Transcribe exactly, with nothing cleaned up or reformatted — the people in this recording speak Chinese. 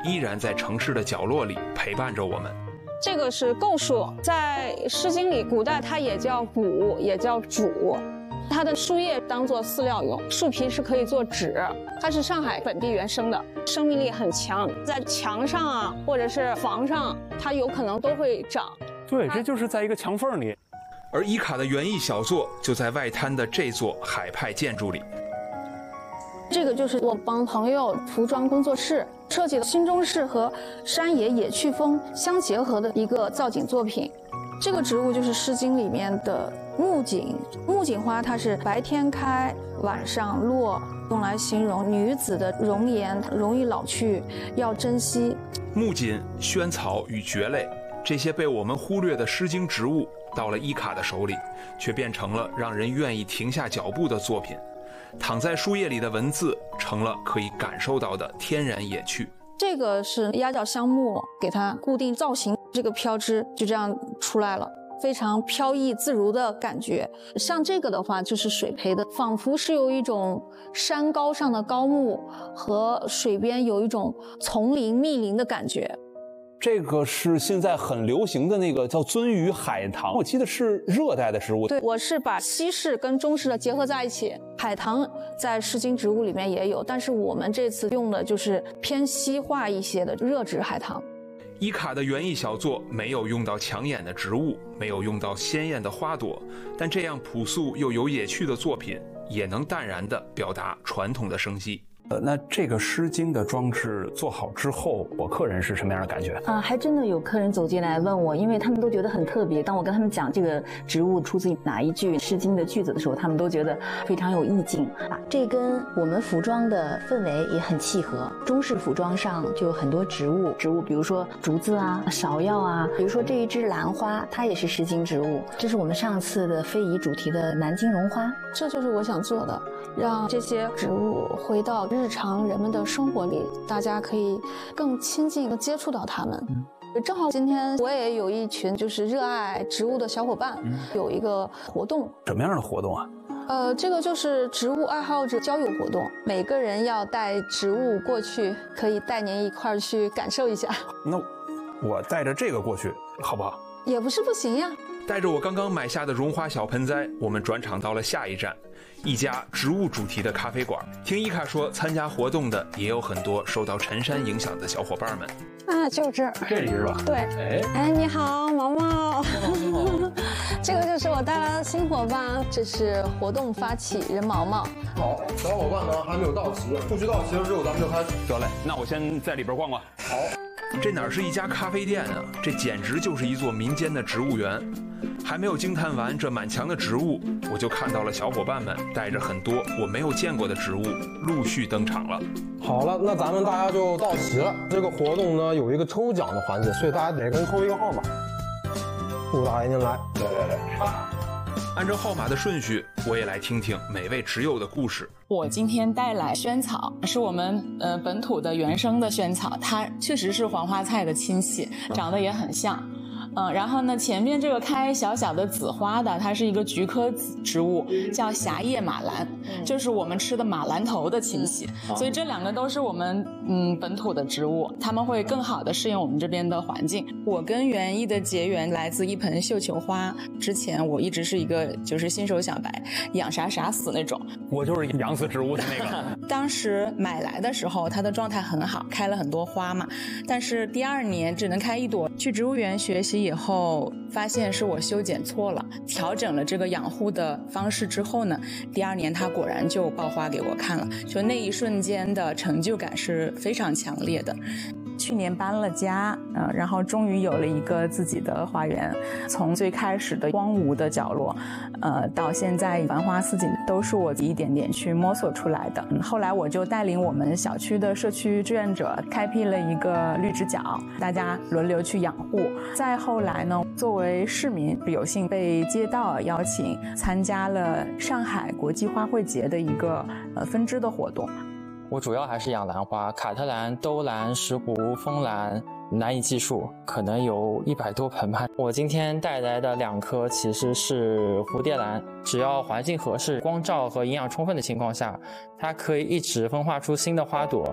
依然在城市的角落里陪伴着我们。 这个是构树，在《诗经》里，古代它也叫谷，也叫渚。它的树叶当做饲料用，树皮是可以做纸。它是上海本地原生的，生命力很强，在墙上啊，或者是房上，它有可能都会长。 对，这就是在一个墙缝里。 而伊卡的园艺小作就在外滩的这座海派建筑里。 这个就是我帮朋友服装工作室设计的新中式和山野野趣风相结合的一个造景作品。这个植物就是《诗经》里面的木槿。木槿花它是白天开，晚上落，用来形容女子的容颜容易老去，要珍惜。 木槿、萱草与蕨类，这些被我们忽略的《诗经》植物，到了伊卡的手里，却变成了让人愿意停下脚步的作品。躺在树叶里的文字，成了可以感受到的天然野趣。 这个是鸭脚香木，给它固定造型，这个飘枝就这样出来了，非常飘逸自如的感觉。像这个的话，就是水培的，仿佛是有一种山高上的高木和水边有一种丛林密林的感觉。 这个是现在很流行的那个叫鳟鱼海棠，我记得是热带的植物。 对，我是把西式跟中式的结合在一起。海棠在《诗经》植物里面也有，但是我们这次用的就是偏西化一些的热植海棠。 伊卡的园艺小作没有用到抢眼的植物，没有用到鲜艳的花朵，但这样朴素又有野趣的作品，也能淡然地表达传统的生机。 呃，那这个《诗经》的装置做好之后，我客人是什么样的感觉？ 啊，还真的有客人走进来问我，因为他们都觉得很特别。当我跟他们讲这个植物出自于哪一句《诗经》的句子的时候，他们都觉得非常有意境啊。这跟我们服装的氛围也很契合。中式服装上就有很多植物，植物比如说竹子啊、芍药啊，比如说这一支兰花，它也是《诗经》植物。这是我们上次的非遗主题的南京绒花， 这就是我想做的，让这些植物回到日常人们的生活里，大家可以更亲近地接触到它们。嗯、正好今天我也有一群就是热爱植物的小伙伴，嗯、有一个活动。 什么样的活动啊？ 呃，这个就是植物爱好者交友活动，每个人要带植物过去，可以带您一块儿去感受一下。 那我带着这个过去好不好？ 也不是不行呀。 带着我刚刚买下的绒花小盆栽，我们转场到了下一站，一家植物主题的咖啡馆。听伊卡说，参加活动的也有很多受到陈山影响的小伙伴们。 啊，就这儿， 这里是吧？ 对。 哎， 哎，你好，毛毛。这个就是我带来的新伙伴，这是活动发起人毛毛。 好，小伙伴呢还没有到齐，不许到齐了之后咱们就开始。 得嘞，那我先在里边逛逛。 好。 这哪是一家咖啡店啊，这简直就是一座民间的植物园。还没有惊叹完这满墙的植物，我就看到了小伙伴们带着很多我没有见过的植物陆续登场了。 好了，那咱们大家就到齐了。这个活动呢有一个抽奖的环节，所以大家每个人抽一个号码。顾大爷您来。 对对对。 按照号码的顺序，我也来听听每位植友的故事。 我今天带来萱草，是我们呃本土的原生的萱草，它确实是黄花菜的亲戚，长得也很像。嗯，然后呢，前面这个开小小的紫花的，它是一个菊科植物，叫狭叶马兰，就是我们吃的马兰头的亲戚。所以这两个都是我们嗯本土的植物，它们会更好的适应我们这边的环境。我跟园艺的结缘来自一盆绣球花，之前我一直是一个就是新手小白，养啥啥死那种。 我就是养死植物的那个。 当时买来的时候，它的状态很好，开了很多花嘛，但是第二年只能开一朵。去植物园学习以后，发现是我修剪错了，调整了这个养护的方式之后呢，第二年它果然就爆花给我看了，就那一瞬间的成就感是非常强烈的。去年搬了家，呃，然后终于有了一个自己的花园。从最开始的荒芜的角落，呃，到现在繁花似锦，都是我一点点去摸索出来的。嗯，后来我就带领我们小区的社区志愿者开辟了一个绿植角，大家轮流去养护。再后来呢，作为市民有幸被街道邀请参加了上海国际花卉节的一个呃分支的活动。 我主要还是养兰花，卡特兰、兜兰、石斛、枫兰，难以计数，可能有一百多盆吧。我今天带来的两颗其实是蝴蝶兰，只要环境合适、光照和营养充分的情况下，它可以一直分化出新的花朵。